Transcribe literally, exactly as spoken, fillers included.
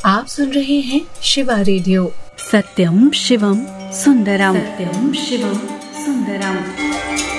आप सुन रहे हैं शिवा रेडियो। सत्यम शिवम सुंदरम। सत्यम शिवम सुंदरम।